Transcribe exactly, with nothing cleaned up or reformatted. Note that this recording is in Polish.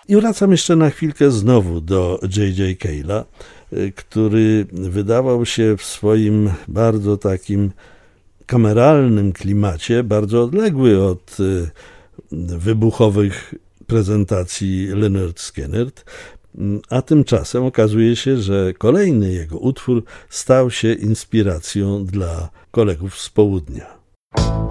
I wracam jeszcze na chwilkę znowu do J J. Cale'a, który wydawał się w swoim bardzo takim kameralnym klimacie, bardzo odległy od wybuchowych prezentacji Lynyrd Skynyrd, a tymczasem okazuje się, że kolejny jego utwór stał się inspiracją dla kolegów z południa.